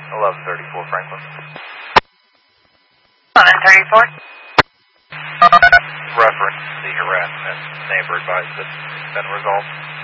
1134 Franklin. 1134. Reference the harassment. Neighbor advised that it's been resolved.